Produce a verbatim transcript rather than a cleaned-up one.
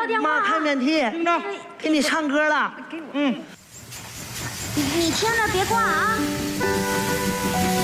撂电话妈开免提， 听着， 给你唱歌了。 嗯， 你你听着别挂啊。